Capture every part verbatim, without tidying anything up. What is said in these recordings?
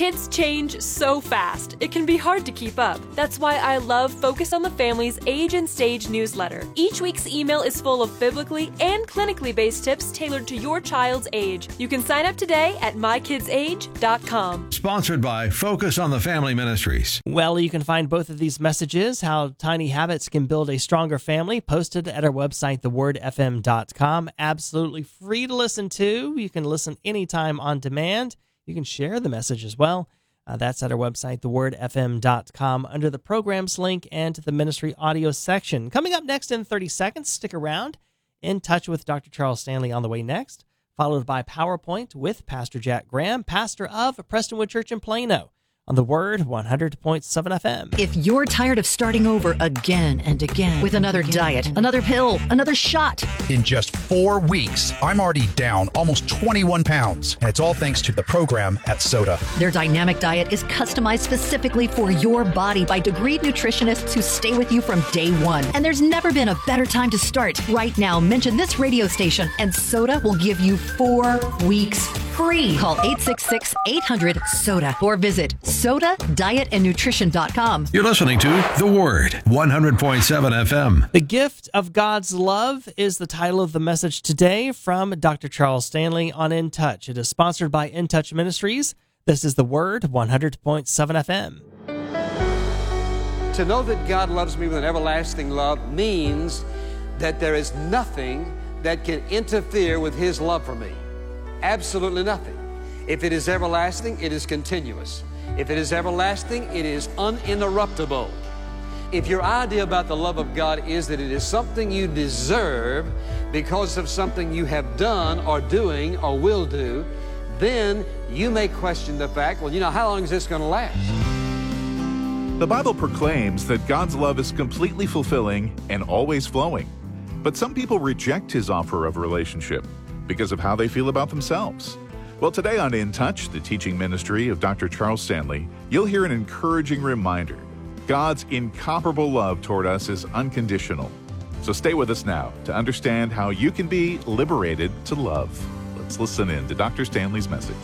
Kids change so fast, it can be hard to keep up. That's why I love Focus on the Family's Age and Stage newsletter. Each week's email is full of biblically and clinically based tips tailored to your child's age. You can sign up today at my kids age dot com. Sponsored by Focus on the Family Ministries. Well, you can find both of these messages, how tiny habits can build a stronger family, posted at our website, the word f m dot com. Absolutely free to listen to. You can listen anytime on demand. You can share the message as well. Uh, that's at our website, the word f m dot com, under the programs link and to the ministry audio section. Coming up next in thirty seconds, stick around. In Touch with Doctor Charles Stanley on the way next, followed by PowerPoint with Pastor Jack Graham, pastor of Prestonwood Church in Plano, on the Word one hundred point seven F M. If you're tired of starting over again and again with another diet, another pill, another shot. In just four weeks, I'm already down almost twenty-one pounds. And it's all thanks to the program at SOTA. Their dynamic diet is customized specifically for your body by degreed nutritionists who stay with you from day one. And there's never been a better time to start. Right now, mention this radio station and SOTA will give you four weeks free. Call eight six six, eight hundred, SOTA or visit soda diet and nutrition dot com. You're listening to The Word, one hundred point seven F M. The Gift of God's Love is the title of the message today from Doctor Charles Stanley on In Touch. It is sponsored by In Touch Ministries. This is The Word, one hundred point seven F M. To know that God loves me with an everlasting love means that there is nothing that can interfere with His love for me. Absolutely nothing. If it is everlasting, it is continuous. If it is everlasting, it is uninterruptible. If your idea about the love of God is that it is something you deserve because of something you have done or doing or will do, then you may question the fact, well, you know, how long is this going to last? The Bible proclaims that God's love is completely fulfilling and always flowing. But some people reject His offer of relationship because of how they feel about themselves. Well, today on In Touch, the teaching ministry of Doctor Charles Stanley, you'll hear an encouraging reminder. God's incomparable love toward us is unconditional. So stay with us now to understand how you can be liberated to love. Let's listen in to Doctor Stanley's message.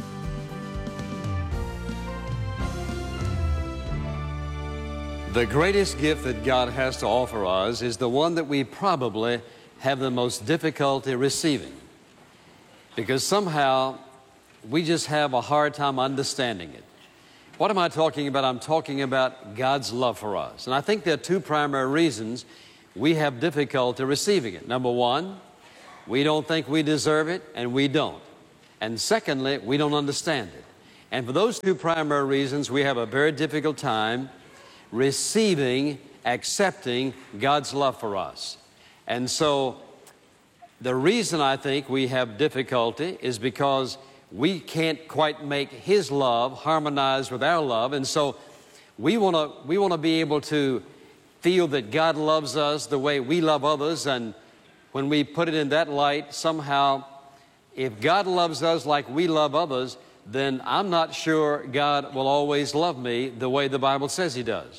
The greatest gift that God has to offer us is the one that we probably have the most difficulty receiving, because somehow we just have a hard time understanding it. What am I talking about? I'm talking about God's love for us. And I think there are two primary reasons we have difficulty receiving it. Number one, we don't think we deserve it, and we don't. And secondly, we don't understand it. And for those two primary reasons, we have a very difficult time receiving, accepting God's love for us. And so the reason I think we have difficulty is because we can't quite make His love harmonize with our love. And so we want to we want to be able to feel that God loves us the way we love others. And when we put it in that light, somehow, if God loves us like we love others, then I'm not sure God will always love me the way the Bible says He does.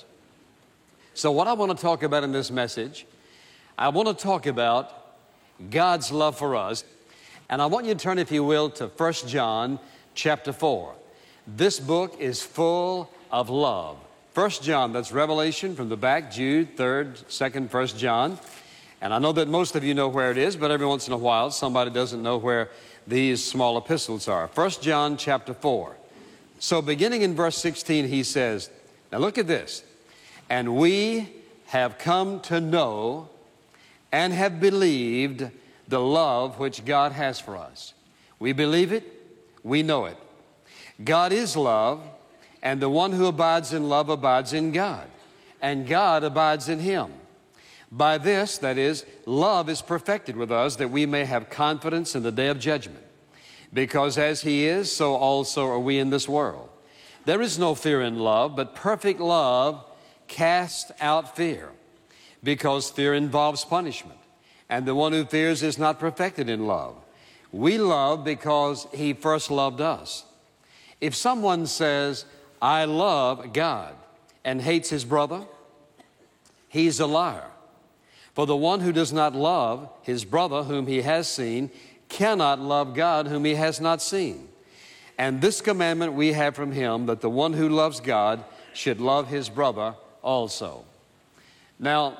So what I want to talk about in this message, I want to talk about God's love for us. And I want you to turn, if you will, to First John chapter four. This book is full of love. First John, that's Revelation from the back, Jude, third, second, First John. And I know that most of you know where it is, but every once in a while somebody doesn't know where these small epistles are. First John chapter four. So beginning in verse sixteen, he says, now look at this. And we have come to know and have believed the love which God has for us. We believe it, we know it. God is love, and the one who abides in love abides in God, and God abides in him. By this, that is, love is perfected with us, that we may have confidence in the day of judgment. Because as He is, so also are we in this world. There is no fear in love, but perfect love casts out fear, because fear involves punishment. And the one who fears is not perfected in love. We love because He first loved us. If someone says, I love God, and hates his brother, he's a liar. For the one who does not love his brother whom he has seen cannot love God whom he has not seen. And this commandment we have from him, that the one who loves God should love his brother also. Now,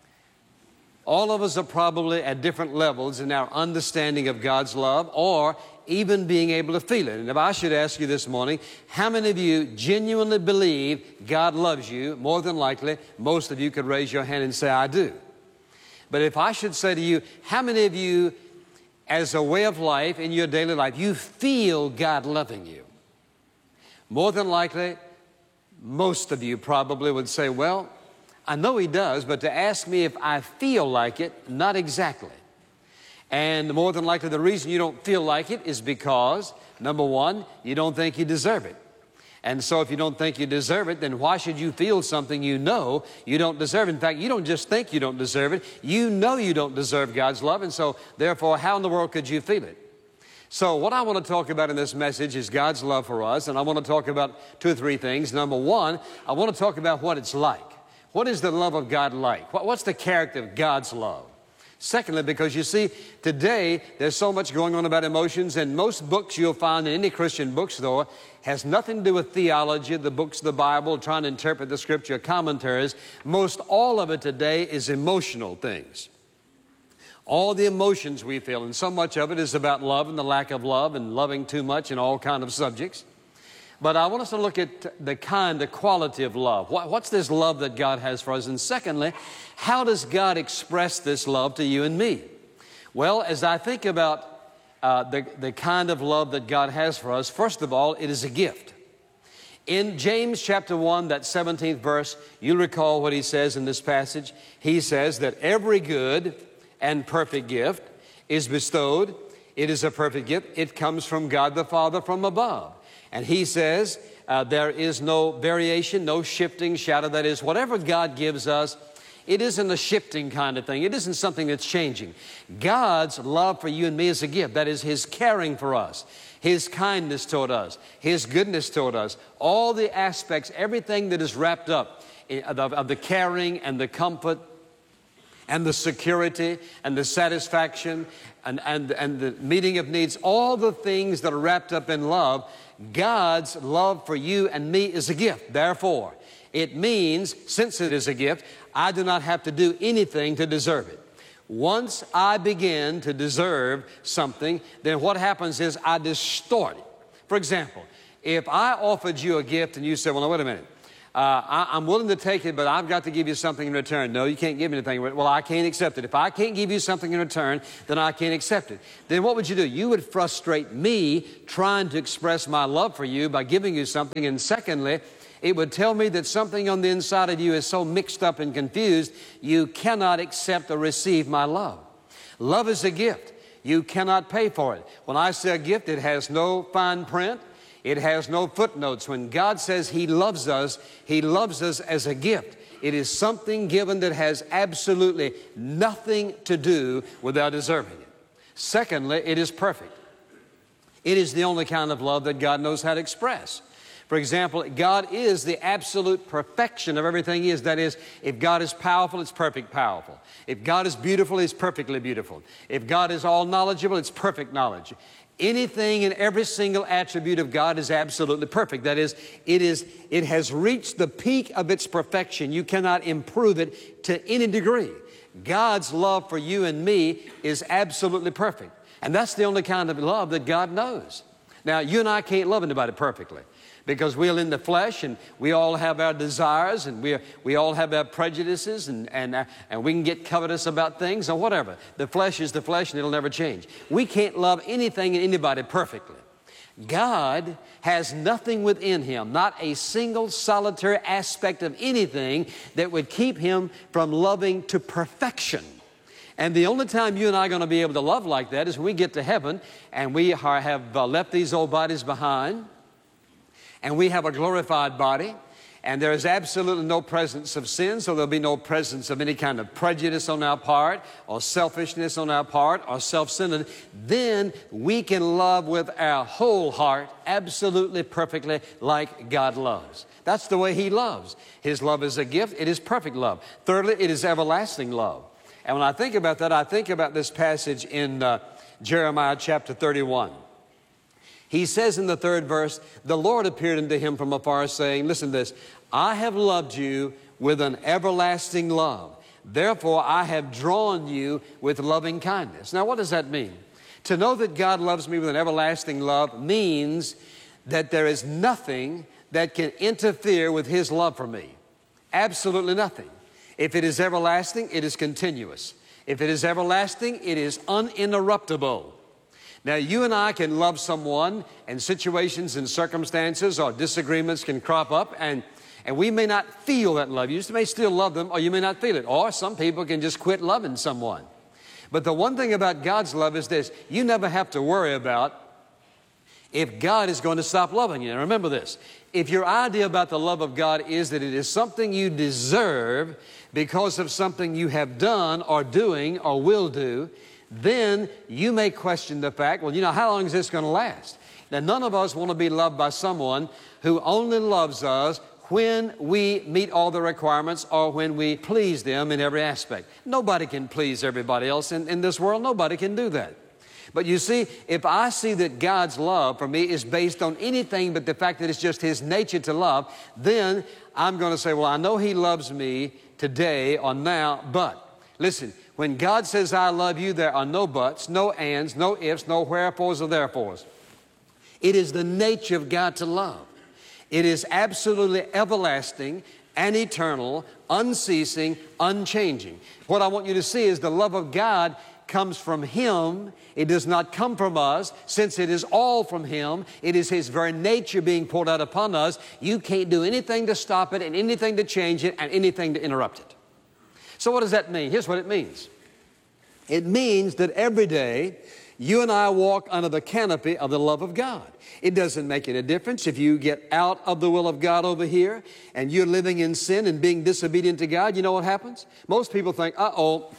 all of us are probably at different levels in our understanding of God's love, or even being able to feel it. And if I should ask you this morning, how many of you genuinely believe God loves you? More than likely, most of you could raise your hand and say, I do. But if I should say to you, how many of you, as a way of life in your daily life, you feel God loving you? More than likely, most of you probably would say, well, I know he does, but to ask me if I feel like it, not exactly. And more than likely, the reason you don't feel like it is because, number one, you don't think you deserve it. And so if you don't think you deserve it, then why should you feel something you know you don't deserve? In fact, you don't just think you don't deserve it. You know you don't deserve God's love. And so, therefore, how in the world could you feel it? So what I want to talk about in this message is God's love for us. And I want to talk about two or three things. Number one, I want to talk about what it's like. What is the love of God like? What's the character of God's love? Secondly, because you see, today there's so much going on about emotions, and most books you'll find in any Christian bookstore has nothing to do with theology, the books of the Bible, trying to interpret the Scripture, commentaries. Most all of it today is emotional things. All the emotions we feel, and so much of it is about love and the lack of love and loving too much and all kinds of subjects. But I want us to look at the kind, the quality of love. What's this love that God has for us? And secondly, how does God express this love to you and me? Well, as I think about uh, the, the kind of love that God has for us, first of all, it is a gift. In James chapter one, that seventeenth verse, you'll recall what he says in this passage. He says that every good and perfect gift is bestowed. It is a perfect gift. It comes from God the Father from above. And he says uh, there is no variation, no shifting shadow. That is, whatever God gives us, it isn't a shifting kind of thing. It isn't something that's changing. God's love for you and me is a gift. That is his caring for us, his kindness toward us, his goodness toward us. All the aspects, everything that is wrapped up in, of, of the caring and the comfort and the security and the satisfaction and, and, and the meeting of needs, all the things that are wrapped up in love, God's love for you and me is a gift. Therefore, it means, since it is a gift, I do not have to do anything to deserve it. Once I begin to deserve something, then what happens is I distort it. For example, if I offered you a gift and you said, well, now, wait a minute. Uh, I, I'm willing to take it, but I've got to give you something in return. No, you can't give me anything. Well, I can't accept it. If I can't give you something in return, then I can't accept it. Then what would you do? You would frustrate me trying to express my love for you by giving you something. And secondly, it would tell me that something on the inside of you is so mixed up and confused, you cannot accept or receive my love. Love is a gift. You cannot pay for it. When I say a gift, it has no fine print. It has no footnotes. When God says he loves us, he loves us as a gift. It is something given that has absolutely nothing to do with our deserving it. Secondly, it is perfect. It is the only kind of love that God knows how to express. For example, God is the absolute perfection of everything he is. That is, if God is powerful, it's perfect powerful. If God is beautiful, it's perfectly beautiful. If God is all knowledgeable, it's perfect knowledge. Anything and every single attribute of God is absolutely perfect. That is, it is, it has reached the peak of its perfection. You cannot improve it to any degree. God's love for you and me is absolutely perfect. And that's the only kind of love that God knows. Now, you and I can't love anybody perfectly, because we're in the flesh and we all have our desires and we we all have our prejudices and, and, uh, and we can get covetous about things or whatever. The flesh is the flesh and it'll never change. We can't love anything and anybody perfectly. God has nothing within him, not a single solitary aspect of anything that would keep him from loving to perfection. And the only time you and I are going to be able to love like that is when we get to heaven and we are, have uh, left these old bodies behind, and we have a glorified body, and there is absolutely no presence of sin, so there'll be no presence of any kind of prejudice on our part, or selfishness on our part, or self-centered. Then we can love with our whole heart, absolutely perfectly, like God loves. That's the way he loves. His love is a gift. It is perfect love. Thirdly, it is everlasting love. And when I think about that, I think about this passage in uh, Jeremiah chapter thirty-one. He says in the third verse, the Lord appeared unto him from afar, saying, listen to this, I have loved you with an everlasting love. Therefore, I have drawn you with loving kindness. Now, what does that mean? To know that God loves me with an everlasting love means that there is nothing that can interfere with His love for me. Absolutely nothing. If it is everlasting, it is continuous. If it is everlasting, it is uninterruptible. Now, you and I can love someone, and situations and circumstances or disagreements can crop up, and, and we may not feel that love. You may still love them, or you may not feel it. Or some people can just quit loving someone. But the one thing about God's love is this. You never have to worry about if God is going to stop loving you. Now, remember this. If your idea about the love of God is that it is something you deserve because of something you have done or doing or will do, then you may question the fact, well, you know, how long is this going to last? Now, none of us want to be loved by someone who only loves us when we meet all the requirements or when we please them in every aspect. Nobody can please everybody else in, in this world. Nobody can do that. But you see, if I see that God's love for me is based on anything but the fact that it's just His nature to love, then I'm going to say, well, I know He loves me today or now, but listen, when God says I love you, there are no buts, no ands, no ifs, no wherefores or therefores. It is the nature of God to love. It is absolutely everlasting and eternal, unceasing, unchanging. What I want you to see is the love of God comes from Him. It does not come from us. Since it is all from Him, it is His very nature being poured out upon us. You can't do anything to stop it and anything to change it and anything to interrupt it. So what does that mean? Here's what it means. It means that every day you and I walk under the canopy of the love of God. It doesn't make any difference if you get out of the will of God over here and you're living in sin and being disobedient to God. You know what happens? Most people think, uh-oh,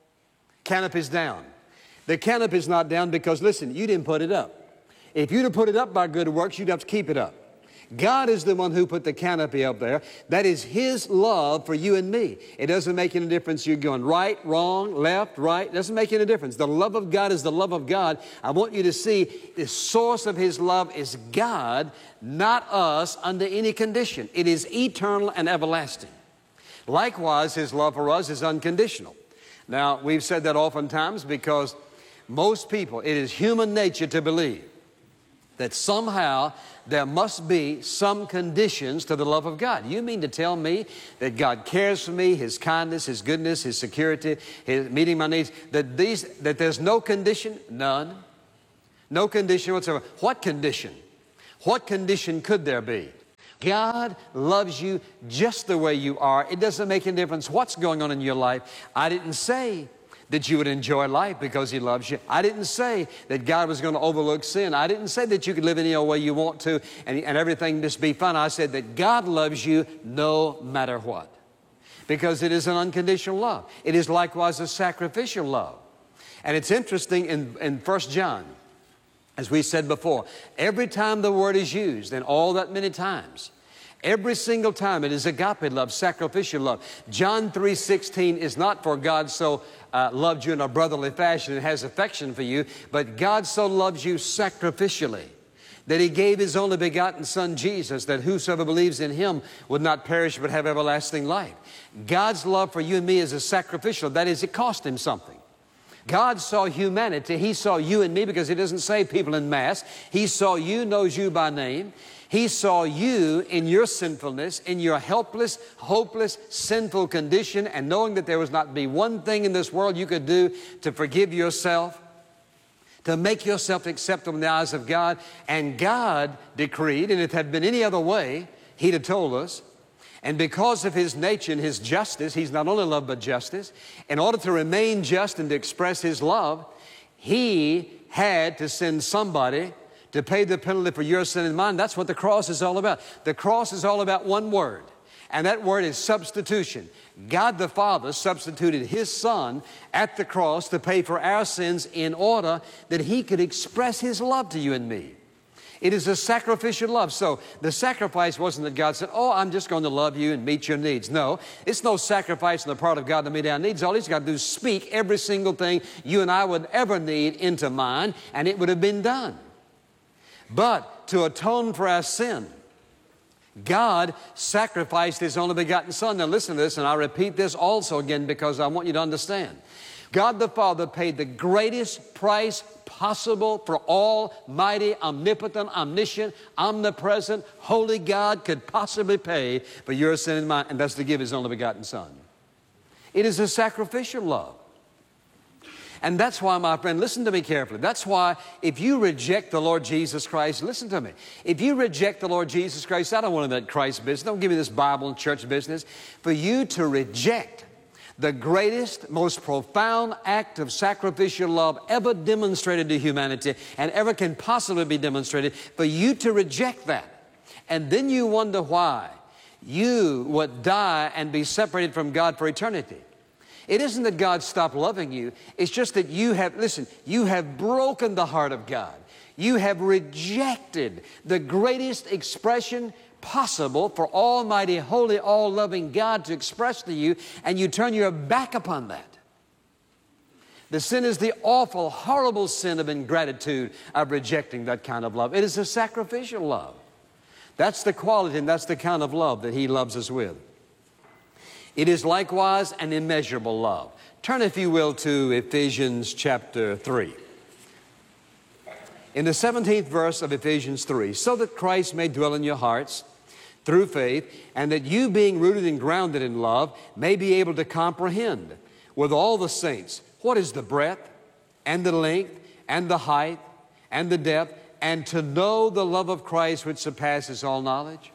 canopy's down. The canopy's not down because, listen, you didn't put it up. If you'd have put it up by good works, you'd have to keep it up. God is the one who put the canopy up there. That is His love for you and me. It doesn't make any difference you're going right, wrong, left, right. It doesn't make any difference. The love of God is the love of God. I want you to see the source of His love is God, not us under any condition. It is eternal and everlasting. Likewise, His love for us is unconditional. Now, we've said that oftentimes because most people, it is human nature to believe that somehow there must be some conditions to the love of God. You mean to tell me that God cares for me, His kindness, His goodness, His security, His meeting my needs, that these, that there's no condition? None. No condition whatsoever. What condition? What condition could there be? God loves you just the way you are. It doesn't make any difference what's going on in your life. I didn't say that you would enjoy life because He loves you. I didn't say that God was going to overlook sin. I didn't say that you could live any old way you want to and, and everything just be fun. I said that God loves you no matter what, because it is an unconditional love. It is likewise a sacrificial love. And it's interesting in, in First John, as we said before, every time the word is used, and all that many times, every single time it is agape love, sacrificial love. John three sixteen is not for God so uh, loved you in a brotherly fashion and has affection for you, but God so loves you sacrificially that He gave His only begotten Son Jesus, that whosoever believes in Him would not perish but have everlasting life. God's love for you and me is a sacrificial. That is, it cost Him something. God saw humanity. He saw you and me, because He doesn't save people in mass. He saw you, knows you by name. He saw you in your sinfulness, in your helpless, hopeless, sinful condition, and knowing that there was not be one thing in this world you could do to forgive yourself, to make yourself acceptable in the eyes of God. And God decreed, and if it had been any other way, He'd have told us. And because of His nature and His justice, He's not only love but justice. In order to remain just and to express His love, He had to send somebody to pay the penalty for your sin and mine. That's what the cross is all about. The cross is all about one word, and that word is substitution. God the Father substituted His Son at the cross to pay for our sins in order that He could express His love to you and me. It is a sacrificial love. So the sacrifice wasn't that God said, oh, I'm just going to love you and meet your needs. No, it's no sacrifice on the part of God to meet our needs. All He's got to do is speak every single thing you and I would ever need into mind, and it would have been done. But to atone for our sin, God sacrificed His only begotten Son. Now listen to this, and I repeat this also again because I want you to understand. God the Father paid the greatest price possible for almighty, omnipotent, omniscient, omnipresent, holy God could possibly pay for your sin and mine, and that's to give His only begotten Son. It is a sacrificial love. And that's why, my friend, listen to me carefully. That's why if you reject the Lord Jesus Christ, listen to me. If you reject the Lord Jesus Christ, I don't want to that Christ business. Don't give me this Bible and church business. For you to reject the greatest, most profound act of sacrificial love ever demonstrated to humanity and ever can possibly be demonstrated, for you to reject that, and then you wonder why you would die and be separated from God for eternity. It isn't that God stopped loving you. It's just that you have, listen, you have broken the heart of God. You have rejected the greatest expression possible for almighty, holy, all-loving God to express to you, and you turn your back upon that. The sin is the awful, horrible sin of ingratitude, of rejecting that kind of love. It is a sacrificial love. That's the quality and that's the kind of love that He loves us with. It is likewise an immeasurable love. Turn, if you will, to Ephesians chapter three. In the seventeenth verse of Ephesians three, so that Christ may dwell in your hearts through faith, and that you, being rooted and grounded in love, may be able to comprehend with all the saints what is the breadth and the length and the height and the depth, and to know the love of Christ which surpasses all knowledge.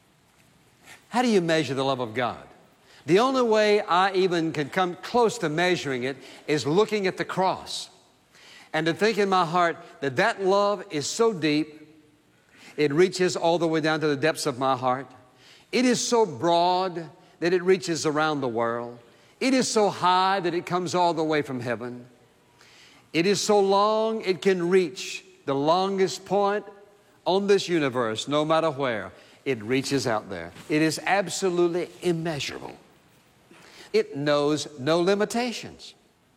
How do you measure the love of God? The only way I even can come close to measuring it is looking at the cross and to think in my heart that that love is so deep, it reaches all the way down to the depths of my heart. It is so broad that it reaches around the world. It is so high that it comes all the way from heaven. It is so long it can reach the longest point on this universe, no matter where. It reaches out there. It is absolutely immeasurable. It knows no limitations.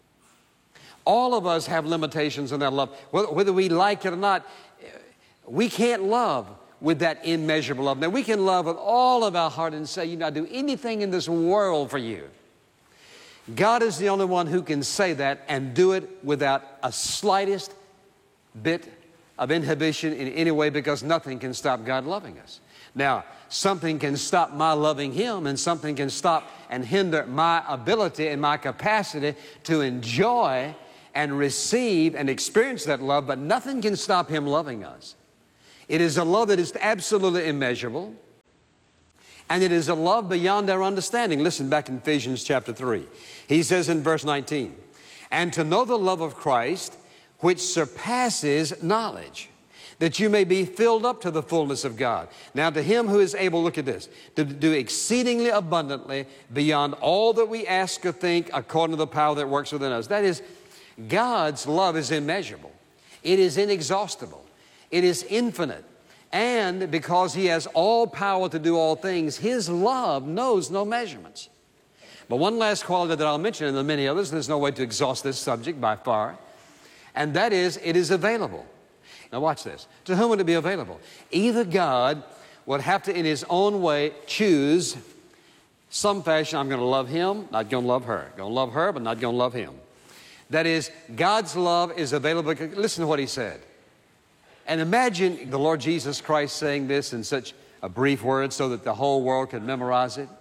All of us have limitations in that love. Whether we like it or not, we can't love with that immeasurable love. Now, we can love with all of our heart and say, you know, I'd do anything in this world for you. God is the only one who can say that and do it without a slightest bit of inhibition in any way, because nothing can stop God loving us. Now, something can stop my loving Him, and something can stop and hinder my ability and my capacity to enjoy and receive and experience that love, but nothing can stop Him loving us. It is a love that is absolutely immeasurable, and it is a love beyond our understanding. Listen back in Ephesians chapter three. He says in verse nineteen, and to know the love of Christ, which surpasses knowledge, that you may be filled up to the fullness of God. Now to Him who is able, look at this, to do exceedingly abundantly beyond all that we ask or think, according to the power that works within us. That is, God's love is immeasurable. It is inexhaustible. It is infinite. And because He has all power to do all things, His love knows no measurements. But one last quality that I'll mention, and there are many others, there's no way to exhaust this subject by far, and that is, it is available. Now watch this. To whom would it be available? Either God would have to, in His own way, choose some fashion. I'm going to love him, not going to love her. Going to love her, but not going to love him. That is, God's love is available. Listen to what He said. And imagine the Lord Jesus Christ saying this in such a brief word so that the whole world could memorize it.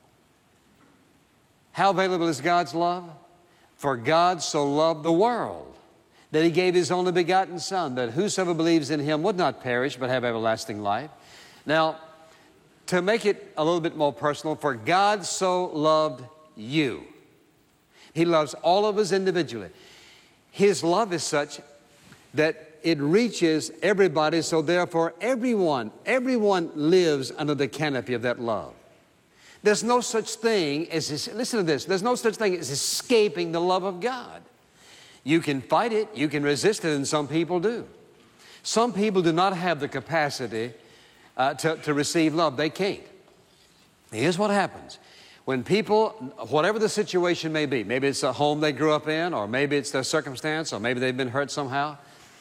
How available is God's love? For God so loved the world that He gave His only begotten Son, that whosoever believes in Him would not perish but have everlasting life. Now, to make it a little bit more personal, for God so loved you. He loves all of us individually. His love is such that it reaches everybody, so therefore everyone, everyone lives under the canopy of that love. There's no such thing as, listen to this, there's no such thing as escaping the love of God. You can fight it, you can resist it, and some people do. Some people do not have the capacity uh, to, to receive love. They can't. Here's what happens. When people, whatever the situation may be, maybe it's a home they grew up in, or maybe it's their circumstance, or maybe they've been hurt somehow,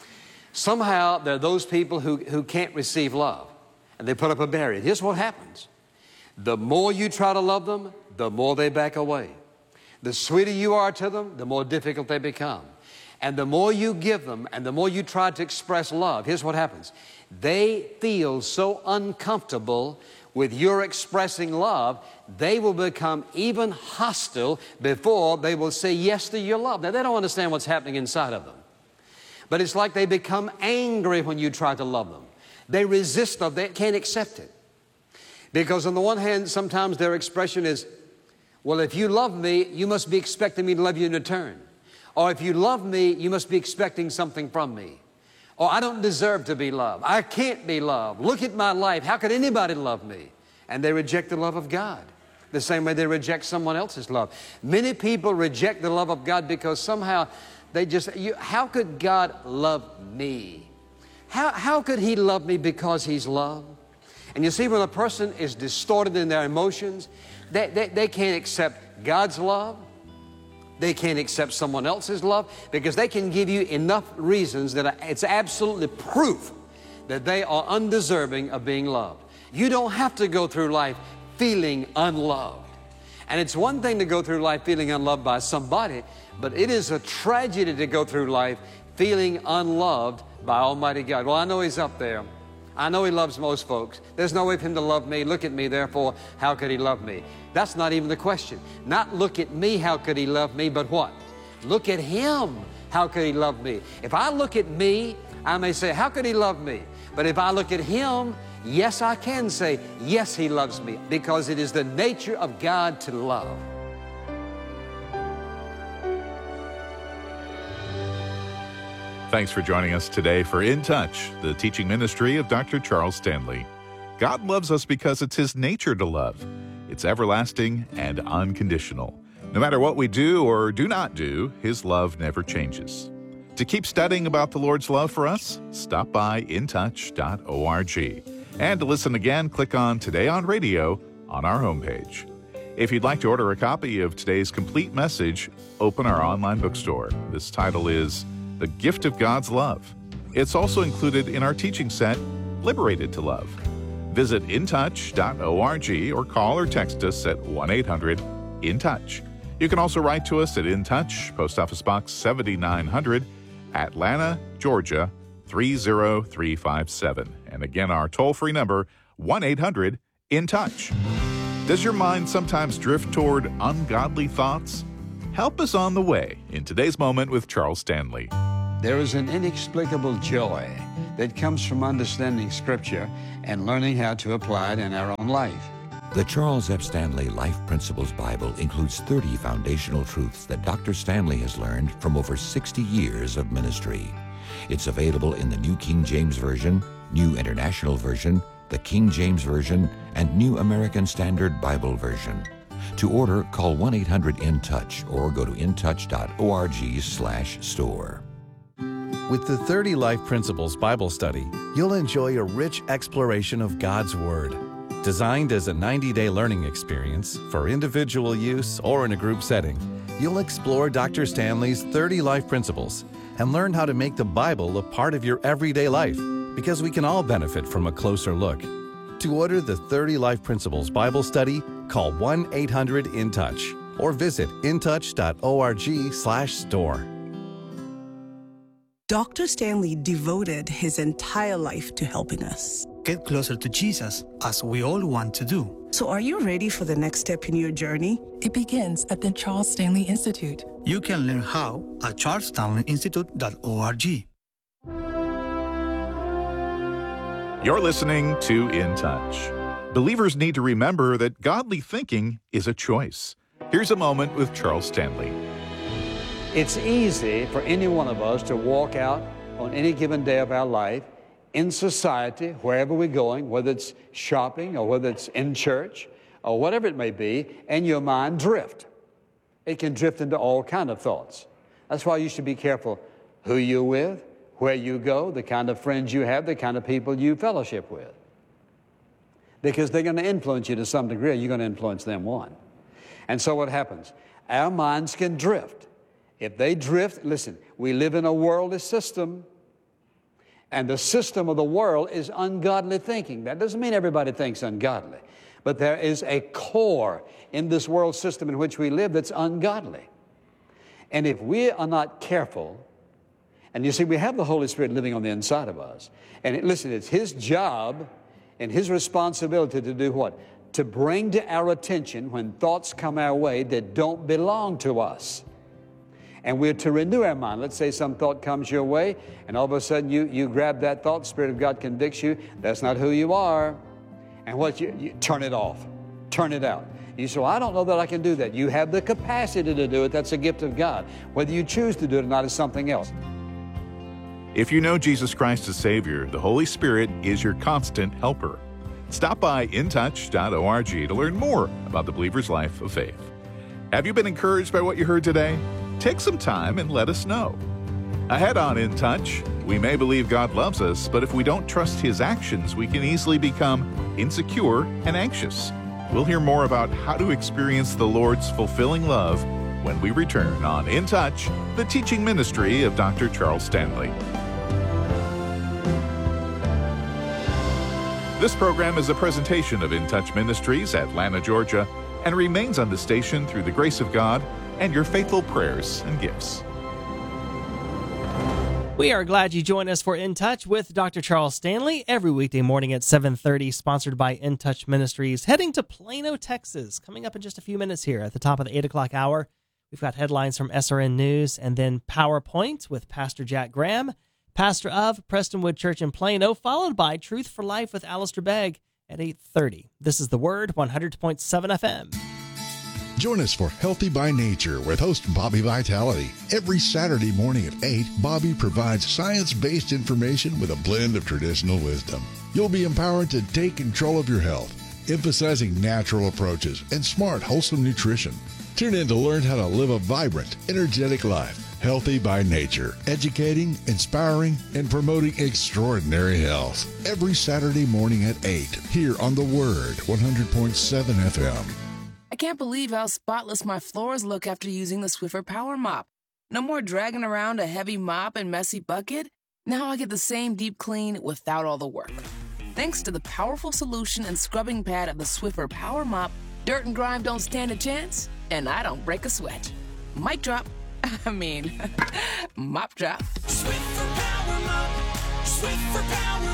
Somehow there are those people who, who can't receive love, and they put up a barrier. Here's what happens. The more you try to love them, the more they back away. The sweeter you are to them, the more difficult they become. And the more you give them and the more you try to express love, here's what happens. They feel so uncomfortable with your expressing love, they will become even hostile before they will say yes to your love. Now, they don't understand what's happening inside of them. But it's like they become angry when you try to love them. They resist love. They can't accept it. Because on the one hand, sometimes their expression is, well, if you love me, you must be expecting me to love you in return. Or if you love me, you must be expecting something from me. Or I don't deserve to be loved. I can't be loved. Look at my life. How could anybody love me? And they reject the love of God, the same way they reject someone else's love. Many people reject the love of God because somehow they just, you, how could God love me? How, how could He love me because He's love? And you see, when a person is distorted in their emotions, they, they, they can't accept God's love. They can't accept someone else's love because they can give you enough reasons that it's absolutely proof that they are undeserving of being loved. You don't have to go through life feeling unloved. And it's one thing to go through life feeling unloved by somebody, but it is a tragedy to go through life feeling unloved by Almighty God. Well, I know He's up there. I know He loves most folks. There's no way for Him to love me. Look at me, therefore, how could He love me? That's not even the question. Not look at me, how could He love me, but what? Look at Him, how could He love me? If I look at me, I may say, how could He love me? But if I look at Him, yes, I can say, yes, He loves me, because it is the nature of God to love. Thanks for joining us today for In Touch, the teaching ministry of Doctor Charles Stanley. God loves us because it's His nature to love. It's everlasting and unconditional. No matter what we do or do not do, His love never changes. To keep studying about the Lord's love for us, stop by in touch dot org. And to listen again, click on Today on Radio on our homepage. If you'd like to order a copy of today's complete message, open our online bookstore. This title is The Gift of God's Love. It's also included in our teaching set, Liberated to Love. Visit in touch dot org or call or text us at one eight hundred in touch. You can also write to us at In Touch, Post Office Box seventy-nine hundred, Atlanta, Georgia, three zero three five seven. And again, our toll-free number, one eight hundred in touch. Does your mind sometimes drift toward ungodly thoughts? Help us on the way in today's moment with Charles Stanley. There is an inexplicable joy that comes from understanding Scripture and learning how to apply it in our own life. The Charles F. Stanley Life Principles Bible includes thirty foundational truths that Doctor Stanley has learned from over sixty years of ministry. It's available in the New King James Version, New International Version, the King James Version, and New American Standard Bible Version. To order, call one eight hundred in touch or go to in touch dot org slash store. With the thirty Life Principles Bible Study, you'll enjoy a rich exploration of God's Word. Designed as a ninety-day learning experience for individual use or in a group setting, you'll explore Doctor Stanley's thirty Life Principles and learn how to make the Bible a part of your everyday life, because we can all benefit from a closer look. To order the thirty Life Principles Bible Study, call one eight hundred in touch or visit in touch dot org slash store. Doctor Stanley devoted his entire life to helping us get closer to Jesus, as we all want to do. So are you ready for the next step in your journey? It begins at the Charles Stanley Institute. You can learn how at charles stanley institute dot org. You're listening to In Touch. Believers need to remember that godly thinking is a choice. Here's a moment with Charles Stanley. It's easy for any one of us to walk out on any given day of our life in society, wherever we're going, whether it's shopping or whether it's in church or whatever it may be, and your mind drift. It can drift into all kinds of thoughts. That's why you should be careful who you're with, where you go, the kind of friends you have, the kind of people you fellowship with. Because they're going to influence you to some degree, you're going to influence them one. And so what happens? Our minds can drift. If they drift, listen, we live in a worldly system. And the system of the world is ungodly thinking. That doesn't mean everybody thinks ungodly. But there is a core in this world system in which we live that's ungodly. And if we are not careful, and you see, we have the Holy Spirit living on the inside of us. And it, listen, it's His job and His responsibility to do what? To bring to our attention when thoughts come our way that don't belong to us. And we're to renew our mind. Let's say some thought comes your way, and all of a sudden you, you grab that thought, the Spirit of God convicts you. That's not who you are. And what you, you turn it off. Turn it out. You say, well, I don't know that I can do that. You have the capacity to do it. That's a gift of God. Whether you choose to do it or not is something else. If you know Jesus Christ as Savior, the Holy Spirit is your constant helper. Stop by in touch dot org to learn more about the believer's life of faith. Have you been encouraged by what you heard today? Take some time and let us know. Ahead on In Touch, we may believe God loves us, but if we don't trust His actions, we can easily become insecure and anxious. We'll hear more about how to experience the Lord's fulfilling love when we return on In Touch, the teaching ministry of Doctor Charles Stanley. This program is a presentation of In Touch Ministries, Atlanta, Georgia, and remains on the station through the grace of God and your faithful prayers and gifts. We are glad you join us for In Touch with Doctor Charles Stanley every weekday morning at seven thirty, sponsored by In Touch Ministries, heading to Plano, Texas. Coming up in just a few minutes here at the top of the eight o'clock hour, we've got headlines from S R N News and then PowerPoint with Pastor Jack Graham, pastor of Prestonwood Church in Plano, followed by Truth for Life with Alistair Begg at eight thirty. This is The Word, one hundred point seven F M. Join us for Healthy by Nature with host Bobby Vitality. Every Saturday morning at eight, Bobby provides science-based information with a blend of traditional wisdom. You'll be empowered to take control of your health, emphasizing natural approaches and smart, wholesome nutrition. Tune in to learn how to live a vibrant, energetic life. Healthy by Nature, educating, inspiring, and promoting extraordinary health. Every Saturday morning at eight, here on The Word, one hundred point seven F M. I can't believe how spotless my floors look after using the Swiffer Power Mop. No more dragging around a heavy mop and messy bucket. Now I get the same deep clean without all the work. Thanks to the powerful solution and scrubbing pad of the Swiffer Power Mop, dirt and grime don't stand a chance, and I don't break a sweat. Mic drop. I mean, mop drop. Swiffer Power Mop. Swiffer Power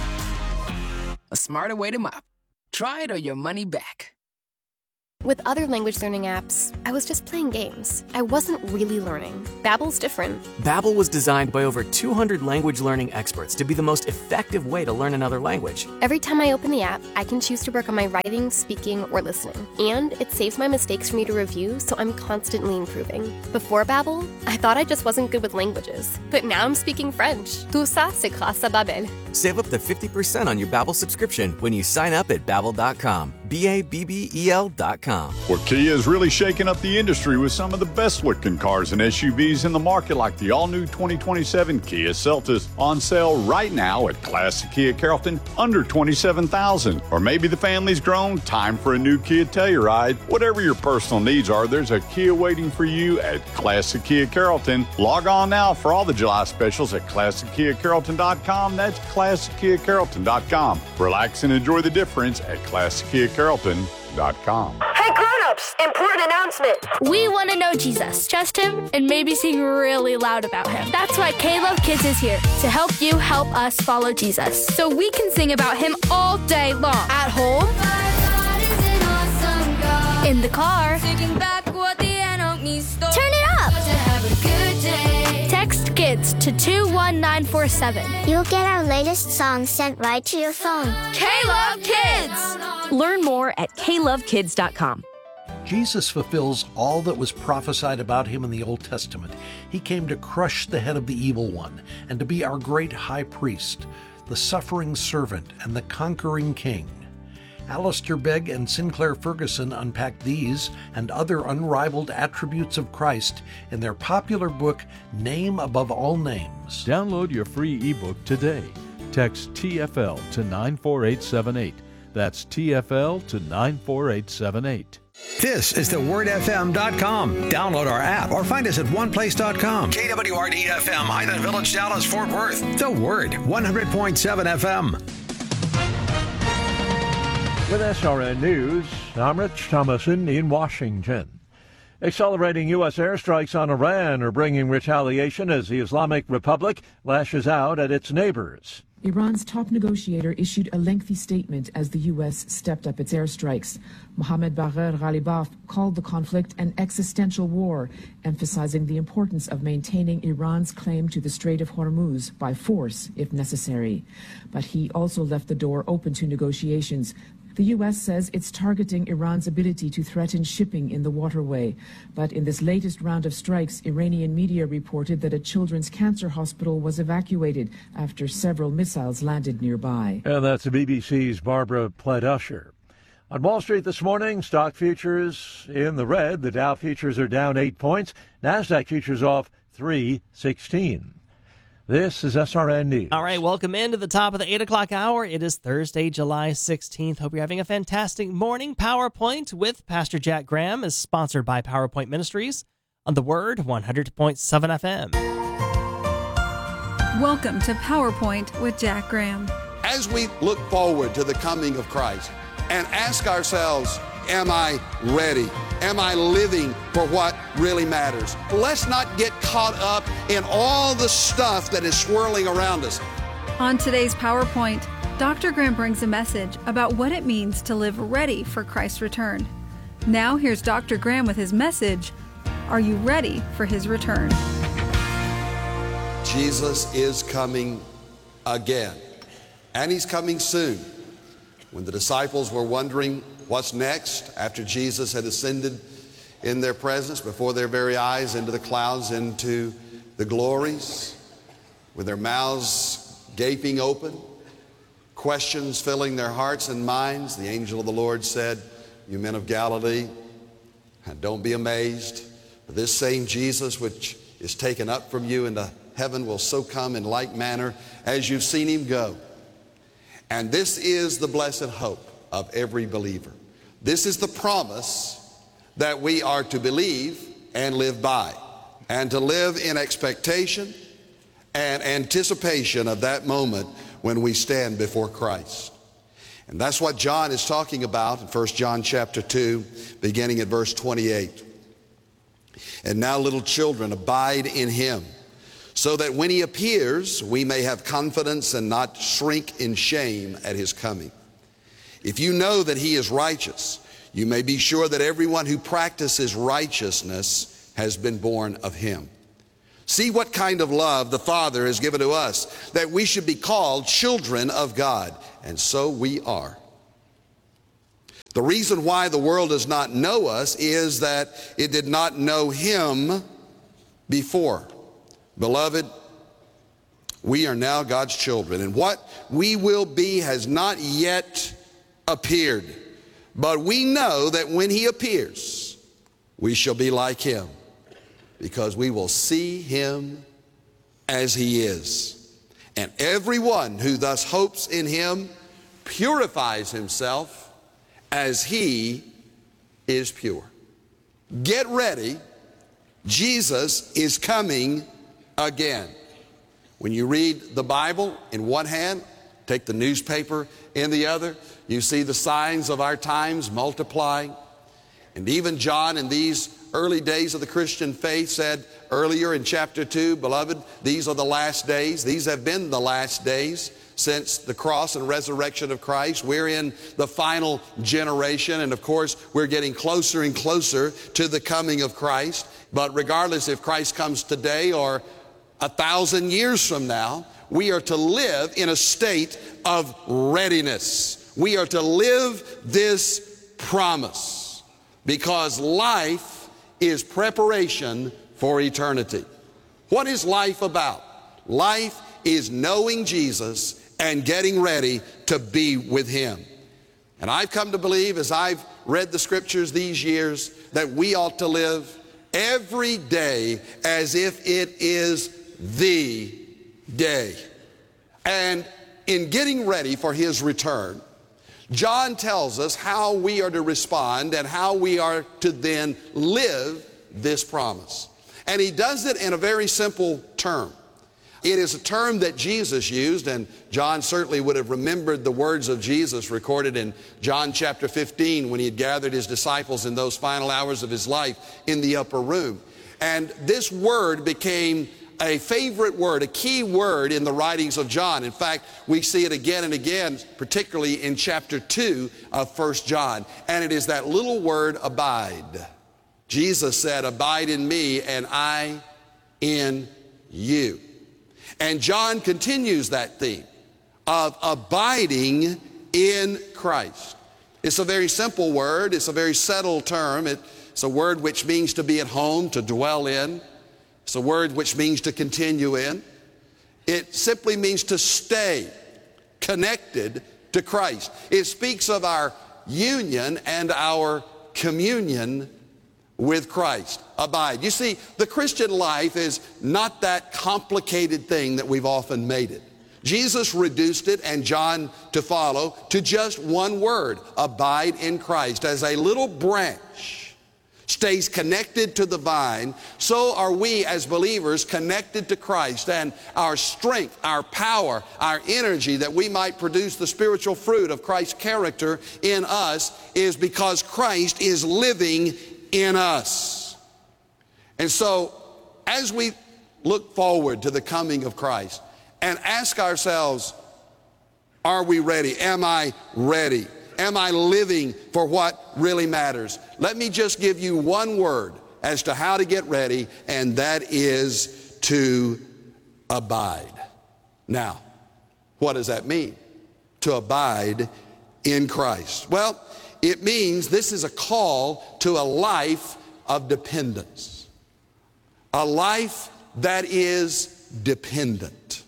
Mop. A smarter way to mop. Try it or your money back. With other language learning apps, I was just playing games. I wasn't really learning. Babbel's different. Babbel was designed by over two hundred language learning experts to be the most effective way to learn another language. Every time I open the app, I can choose to work on my writing, speaking, or listening. And it saves my mistakes for me to review, so I'm constantly improving. Before Babbel, I thought I just wasn't good with languages. But now I'm speaking French. Tout ça, c'est grâce à Babbel. Save up to fifty percent on your Babbel subscription when you sign up at babbel dot com. B A B B E L dot com. Well, Kia is really shaking up the industry with some of the best-looking cars and S U Vs in the market, like the all-new twenty twenty-seven Kia Seltos, on sale right now at Classic Kia Carrollton, under twenty-seven thousand dollars. Or maybe the family's grown, time for a new Kia Telluride. Whatever your personal needs are, there's a Kia waiting for you at Classic Kia Carrollton. Log on now for all the July specials at classic kia carrollton dot com. That's classic kia carrollton dot com. Relax and enjoy the difference at classic kia carrollton dot com. Hey grown-ups, important announcement. We want to know Jesus, trust him, and maybe sing really loud about him. That's why K-Love Kids is here, to help you help us follow Jesus. So we can sing about him all day long. At home, awesome in the car, back what the enemy stole. Turn it up. To have a good day. Text KIDS to two one nine four seven. You'll get our latest song sent right to your phone. K-Love Kids. Learn more at k love kids dot com. Jesus fulfills all that was prophesied about him in the Old Testament. He came to crush the head of the evil one and to be our great high priest, the suffering servant and the conquering king. Alistair Begg and Sinclair Ferguson unpack these and other unrivaled attributes of Christ in their popular book, Name Above All Names. Download your free ebook today. Text T F L to nine four eight seven eight. That's T F L to nine four eight seven eight. This is the word f m dot com. Download our app or find us at one place dot com. K W R D F M, Highland Village, Dallas, Fort Worth. The Word, one hundred point seven F M. With S R N News, I'm Rich Thomason in Washington. Accelerating U S airstrikes on Iran are bringing retaliation as the Islamic Republic lashes out at its neighbors. Iran's top negotiator issued a lengthy statement as the U S stepped up its airstrikes. Mohammad Bagher Ghalibaf called the conflict an existential war, emphasizing the importance of maintaining Iran's claim to the Strait of Hormuz by force if necessary. But he also left the door open to negotiations. The U S says it's targeting Iran's ability to threaten shipping in the waterway. But in this latest round of strikes, Iranian media reported that a children's cancer hospital was evacuated after several missiles landed nearby. And that's the B B C's Barbara Plett-Usher. On Wall Street this morning, stock futures in the red. The Dow futures are down eight points. NASDAQ futures off three sixteen. This is S R N News. All right, welcome into the top of the eight o'clock hour. It is Thursday, July sixteenth. Hope you're having a fantastic morning. PowerPoint with Pastor Jack Graham is sponsored by PowerPoint Ministries on the Word, one hundred point seven F M. Welcome to PowerPoint with Jack Graham. As we look forward to the coming of Christ and ask ourselves, am I ready? Am I living for what really matters? Let's not get caught up in all the stuff that is swirling around us. On today's PowerPoint, Doctor Graham brings a message about what it means to live ready for Christ's return. Now here's Doctor Graham with his message, Are you ready for his return? Jesus is coming again, and he's coming soon. When the disciples were wondering what's next after Jesus had ascended in their presence, before their very eyes, into the clouds, into the glories, with their mouths gaping open, questions filling their hearts and minds, the angel of the Lord said, you men of Galilee, don't be amazed, for this same Jesus which is taken up from you into heaven will so come in like manner as you've seen him go. And this is the blessed hope of every believer. This is the promise that we are to believe and live by, and to live in expectation and anticipation of that moment when we stand before Christ. And that's what John is talking about in First John chapter two, beginning at verse twenty-eight. And now, little children, abide in him, so that when he appears, we may have confidence and not shrink in shame at his coming. If you know that he is righteous, you may be sure that everyone who practices righteousness has been born of him. See what kind of love the Father has given to us, that we should be called children of God, and so we are. The reason why the world does not know us is that it did not know him before. Beloved, we are now God's children, and what we will be has not yet appeared. But we know that when he appears, we shall be like him, because we will see him as he is. And everyone who thus hopes in him purifies himself as he is pure. Get ready. Jesus is coming again. When you read the Bible in one hand, take the newspaper in the other, you see the signs of our times multiplying. And even John, in these early days of the Christian faith, said earlier in chapter two, beloved, these are the last days. These have been the last days since the cross and resurrection of Christ. We're in the final generation, and of course, we're getting closer and closer to the coming of Christ. But regardless if Christ comes today or a thousand years from now, we are to live in a state of readiness. We are to live this promise, because life is preparation for eternity. What is life about? Life is knowing Jesus and getting ready to be with him. And I've come to believe, as I've read the scriptures these years, that we ought to live every day as if it is the day. And in getting ready for his return, John tells us how we are to respond and how we are to then live this promise. And he does it in a very simple term. It is a term that Jesus used, and John certainly would have remembered the words of Jesus recorded in John chapter fifteen when he had gathered his disciples in those final hours of his life in the upper room. And this word became a favorite word, a key word in the writings of John. In fact, we see it again and again, particularly in chapter two of First John. And it is that little word, abide. Jesus said, abide in me and I in you. And John continues that theme of abiding in Christ. It's a very simple word. It's a very settled term. It's a word which means to be at home, to dwell in. It's a word which means to continue in. It simply means to stay connected to Christ. It speaks of our union and our communion with Christ. Abide. You see, the Christian life is not that complicated thing that we've often made it. Jesus reduced it, and John to follow, to just one word, abide in Christ. As a little branch stays connected to the vine, so are we as believers connected to Christ, and our strength, our power, our energy that we might produce the spiritual fruit of Christ's character in us is because Christ is living in us. And so as we look forward to the coming of Christ and ask ourselves, are we ready? Am I ready? Am I living for what really matters? Let me just give you one word as to how to get ready, and that is to abide. Now, what does that mean? To abide in Christ. Well, it means this is a call to a life of dependence. A life that is dependent.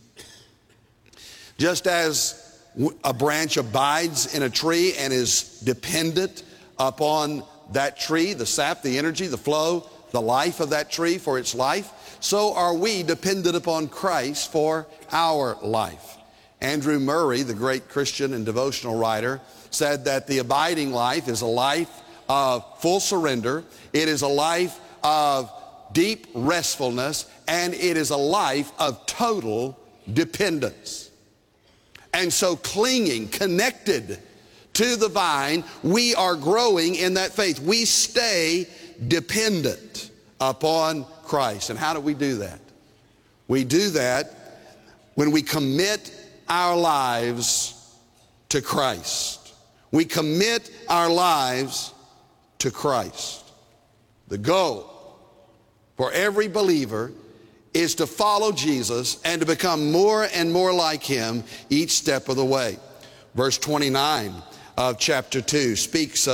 Just as a branch abides in a tree and is dependent upon that tree, the sap, the energy, the flow, the life of that tree for its life, so are we dependent upon Christ for our life. Andrew Murray, the great Christian and devotional writer, said that the abiding life is a life of full surrender, it is a life of deep restfulness, and it is a life of total dependence. And so clinging, connected to the vine, we are growing in that faith. We stay dependent upon Christ. And how do we do that? We do that when we commit our lives to Christ. We commit our lives to Christ. The goal for every believer is to follow Jesus and to become more and more like him each step of the way. Verse twenty-nine of chapter two speaks of